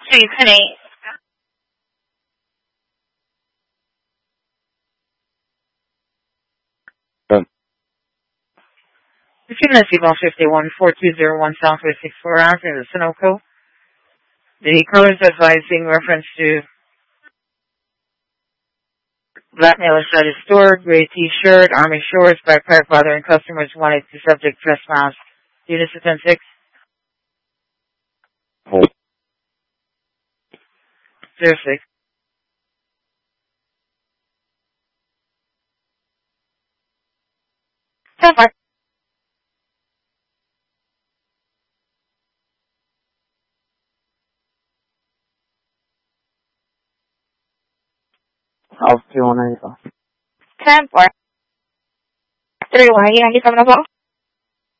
Hey, Penny. If you miss Eagle 51-4201 Southwest 64 hours in the Sunoco, the callers advising reference to blackmailer site is stored, gray t-shirt, Army Shores by Park bothering customers wanted to subject trespass. Unit 10-6. 06. Stand by. Off 2 1 Stand by. 31, you coming up?